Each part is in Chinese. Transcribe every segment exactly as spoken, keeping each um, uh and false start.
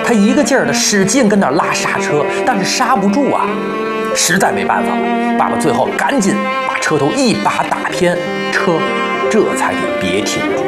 他一个劲儿的使劲跟那儿拉刹车，但是刹不住啊，实在没办法了。爸爸最后赶紧把车头一把打偏，车这才给别停住。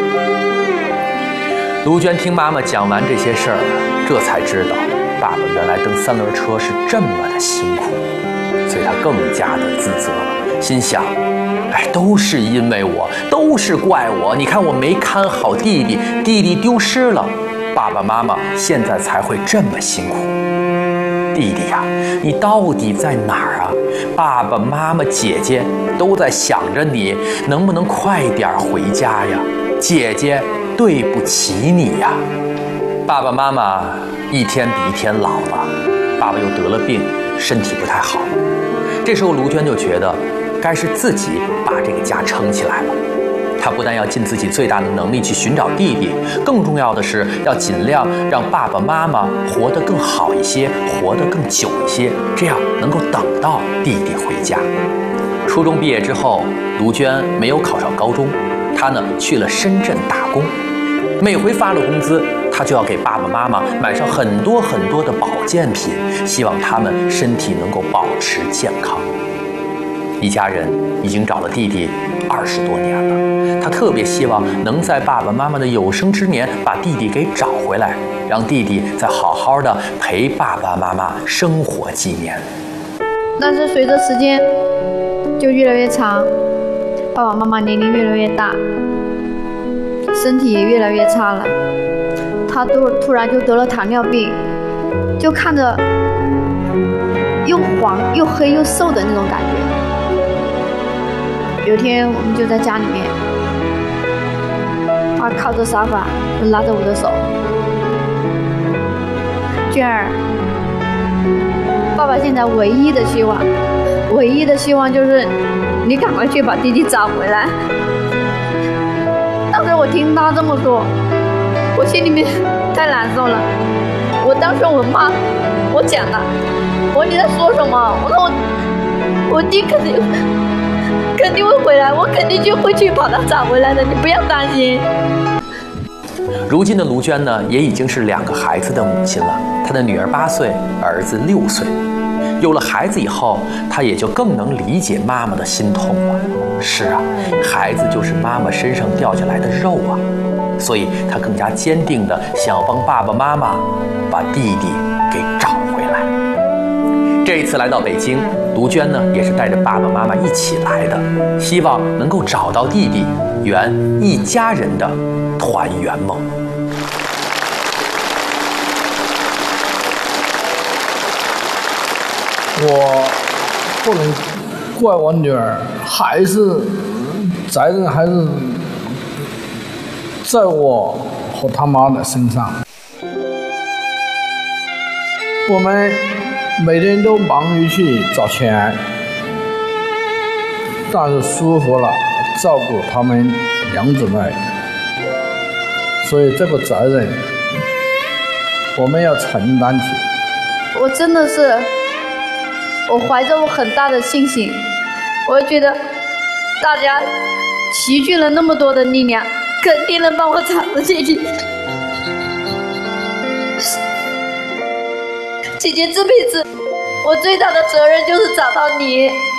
卢娟听妈妈讲完这些事儿，这才知道爸爸原来蹬三轮车是这么的辛苦，所以她更加的自责了，心想：哎，都是因为我，都是怪我。你看我没看好弟弟，弟弟丢失了，爸爸妈妈现在才会这么辛苦。弟弟呀，你到底在哪儿啊？爸爸妈妈、姐姐都在想着你，能不能快点回家呀？姐姐对不起你呀。爸爸妈妈一天比一天老了，爸爸又得了病，身体不太好。这时候卢娟就觉得该是自己把这个家撑起来了。她不但要尽自己最大的能力去寻找弟弟，更重要的是要尽量让爸爸妈妈活得更好一些，活得更久一些，这样能够等到弟弟回家。初中毕业之后，卢娟没有考上高中，她呢去了深圳打工。每回发了工资，她就要给爸爸妈妈买上很多很多的保健品，希望他们身体能够保持健康。一家人已经找了弟弟二十多年了，他特别希望能在爸爸妈妈的有生之年把弟弟给找回来，让弟弟再好好的陪爸爸妈妈生活几年。 但是随着时间就越来越长，爸爸妈妈年龄越来越大，身体也越来越差了。他都突然就得了糖尿病，就看着又黄又黑又瘦的那种感觉。有一天我们就在家里面，他靠着沙发就拉着我的手，娟儿，爸爸现在唯一的希望唯一的希望就是你赶快去把弟弟找回来。当时我听他这么说，我心里面太难受了。我当时我骂我讲了，我说你在说什么？我说我我弟肯定肯定会回来，我肯定就会去把他找回来的，你不要担心。 如今的卢娟呢，也已经是两个孩子的母亲了。她的女儿八岁，儿子六岁。有了孩子以后，她也就更能理解妈妈的心痛了。是啊，孩子就是妈妈身上掉下来的肉啊，所以她更加坚定地想要帮爸爸妈妈把弟弟给找回来。这一次来到北京，卢娟呢也是带着爸爸妈妈一起来的，希望能够找到弟弟，圆一家人的团圆梦。 我不能怪我女儿，还是责任还是在我和他妈的身上。我们每天都忙于去找钱，但是疏忽了照顾他们两姊妹，所以这个责任我们要承担起。 我真的是，我怀着我很大的信心，我觉得大家齐聚了那么多的力量，肯定能帮我找到姐姐。姐姐这辈子我最大的责任就是找到你。